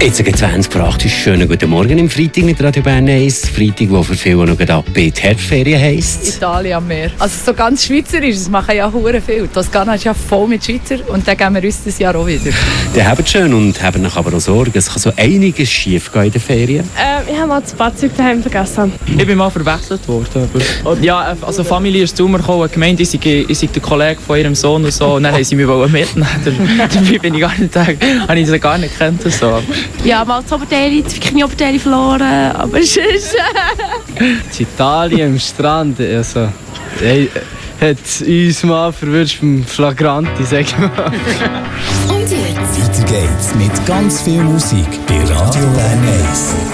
Jetzt gegen 20 vor 8 ist schönen guten Morgen im Freitag mit Radio Bern 1. Freitag, der für viele noch ab die Herbstferien heisst. Italien am Meer. Also so ganz schweizerisch, das machen ja hure viel. Toskana ist ja voll mit Schweizer und dann gehen wir uns das Jahr auch wieder. Die haben schön und haben noch aber auch Sorgen. Es kann so einiges schief gehen in den Ferien. Ich habe mal das Badzeug daheim vergessen. Ich bin mal verwechselt worden. Ja, also Familie ist zu mir gekommen und gemeint, ich sei der Kollege von ihrem Sohn und so. Und dann haben sie mich mitnehmen. Dabei bin ich gar nicht da, habe ich sie gar nicht gekannt. So. Ja, mal das Oberteil, das Bikini-Oberteil verloren, aber sonst... In Italien am Strand, also... hat uns mal verwünscht beim Flagranti, sag ich mal. Und jetzt? Weiter geht's mit ganz viel Musik bei Radio Bern 1.